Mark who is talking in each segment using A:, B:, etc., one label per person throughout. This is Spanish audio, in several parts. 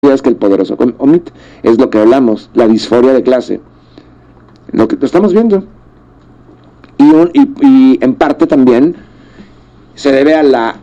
A: que el poderoso omite. Es lo que hablamos, la disforia de clase. Lo estamos viendo. Y en parte también se debe a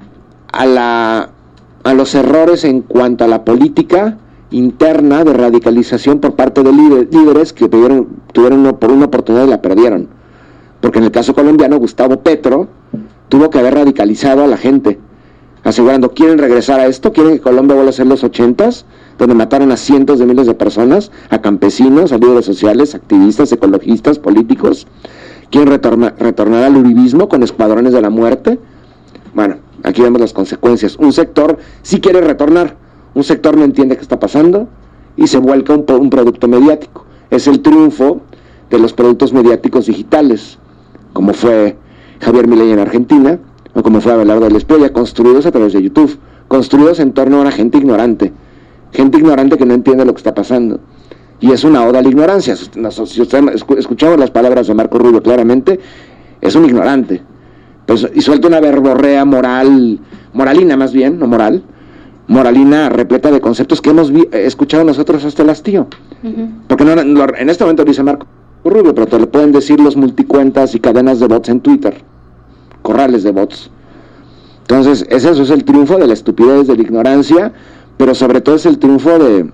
A: los errores en cuanto a la política interna de radicalización por parte de líderes que tuvieron una oportunidad y la perdieron. Porque en el caso colombiano, Gustavo Petro tuvo que haber radicalizado a la gente, asegurando, ¿quieren regresar a esto? ¿Quieren que Colombia vuelva a ser los 80s? Donde mataron a cientos de miles de personas, a campesinos, a líderes sociales, activistas, ecologistas, políticos. ¿Quieren retornar al uribismo con escuadrones de la muerte? Bueno, aquí vemos las consecuencias. Un sector sí quiere retornar, un sector no entiende qué está pasando y se vuelca un producto mediático. Es el triunfo de los productos mediáticos digitales, como fue Javier Milei en Argentina, o como fue Abelardo del Espriella, construidos a través de YouTube, construidos en torno a una gente ignorante que no entiende lo que está pasando. Y es una oda a la ignorancia. Si usted escuchamos las palabras de Marco Rubio claramente, es un ignorante. Pues, y suelta una verborrea moralina más bien, no moral, moralina repleta de conceptos que hemos escuchado nosotros hasta el hastío. Porque en este momento lo dice Marco Rubio, pero te lo pueden decir los multicuentas y cadenas de bots en Twitter, corrales de bots. Entonces, eso es el triunfo de la estupidez, de la ignorancia, pero sobre todo es el triunfo del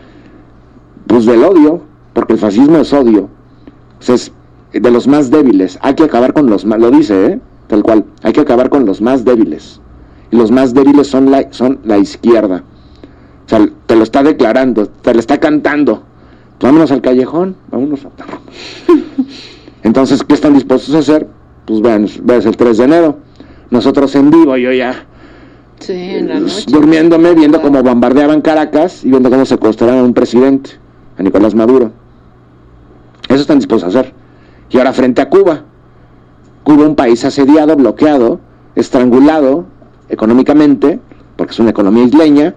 A: odio, porque el fascismo es odio. O sea, es de los más débiles. Hay que acabar con los más, lo dice, tal cual, hay que acabar con los más débiles. Y los más débiles son la izquierda. O sea, te lo está declarando, te lo está cantando. Vámonos al callejón, vámonos a tarro. Entonces, ¿qué están dispuestos a hacer? Pues vean el 3 de enero. Nosotros en vivo, yo ya
B: en la noche,
A: durmiéndome, viendo cómo bombardeaban Caracas y viendo cómo secuestraban a un presidente, a Nicolás Maduro. Eso están dispuestos a hacer. Y ahora frente a Cuba, un país asediado, bloqueado, estrangulado económicamente, porque es una economía isleña,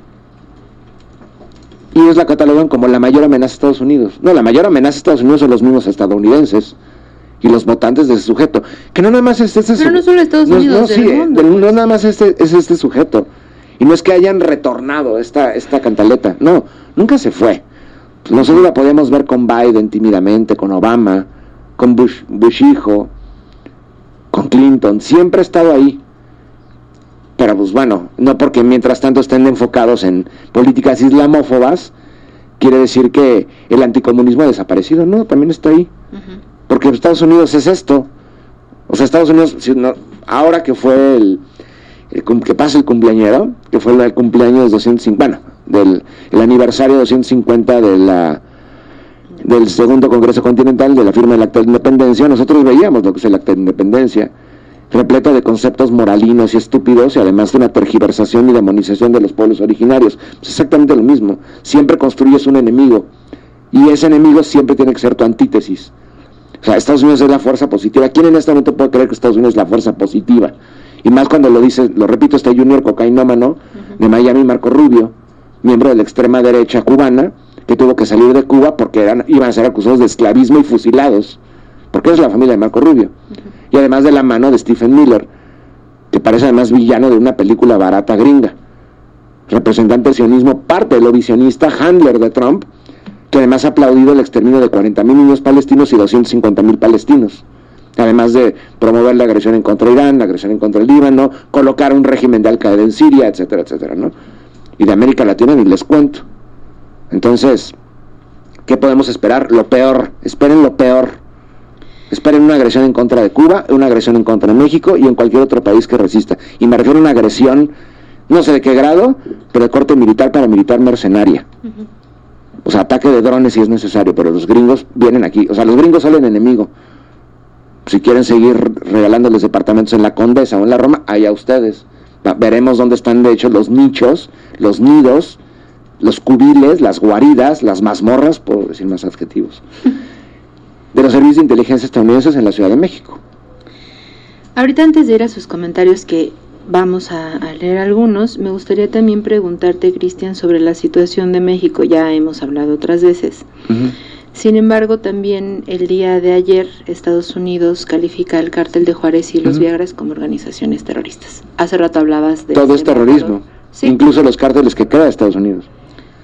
A: y ellos la catalogan como la mayor amenaza a Estados Unidos. No, la mayor amenaza a Estados Unidos son los mismos estadounidenses y los votantes de ese sujeto, que no nada más es este
B: pero no solo Estados Unidos,
A: no nada más es este sujeto, y no es que hayan retornado esta cantaleta, no, nunca se fue. Nosotros la podemos ver con Biden tímidamente, con Obama, con Bush hijo, con Clinton, siempre ha estado ahí. Pero pues bueno, no porque mientras tanto estén enfocados en políticas islamófobas, quiere decir que el anticomunismo ha desaparecido. No, también está ahí. Porque Estados Unidos es esto. O sea, Estados Unidos, ahora que fue que pasa el cumpleañero, que fue el cumpleaños 250, el aniversario 250 del segundo Congreso Continental, de la firma del Acta de Independencia, nosotros veíamos lo que es el Acta de Independencia, repleto de conceptos moralinos y estúpidos, y además de una tergiversación y demonización de los pueblos originarios. Es exactamente lo mismo. Siempre construyes un enemigo, y ese enemigo siempre tiene que ser tu antítesis. O sea, Estados Unidos es la fuerza positiva. ¿Quién en este momento puede creer que Estados Unidos es la fuerza positiva? Y más cuando lo dice, lo repito, este junior cocainómano de Miami, Marco Rubio, miembro de la extrema derecha cubana, que tuvo que salir de Cuba porque iban a ser acusados de esclavismo y fusilados, porque es la familia de Marco Rubio. Y además de la mano de Stephen Miller, que parece además villano de una película barata gringa, representante del sionismo, parte de lo visionista, handler de Trump, que además ha aplaudido el exterminio de 40,000 niños palestinos y 250,000 palestinos, además de promover la agresión en contra de Irán, la agresión en contra del Líbano, colocar un régimen de Al-Qaeda en Siria, etcétera, etcétera, ¿no? Y de América Latina ni les cuento. Entonces, ¿qué podemos esperar? Lo peor. Esperen lo peor. Esperen una agresión en contra de Cuba, una agresión en contra de México y en cualquier otro país que resista. Y me refiero a una agresión, no sé de qué grado, pero de corte militar, paramilitar, mercenaria. O sea, ataque de drones si es necesario, pero los gringos vienen aquí. O sea, los gringos salen enemigo. Si quieren seguir regalándoles departamentos en la Condesa o en la Roma, allá ustedes. Veremos dónde están, de hecho, los nichos, los nidos, los cubiles, las guaridas, las mazmorras, por decir más adjetivos, de los servicios de inteligencia estadounidenses en la Ciudad de México.
B: Ahorita, antes de ir a sus comentarios, que vamos a leer algunos, me gustaría también preguntarte, Cristian, sobre la situación de México. Ya hemos hablado otras veces. Sin embargo, también el día de ayer Estados Unidos califica al cártel de Juárez y los Viagras como organizaciones terroristas. Hace rato hablabas de...
A: Todo es terrorismo, sí. Incluso los cárteles que crea Estados Unidos.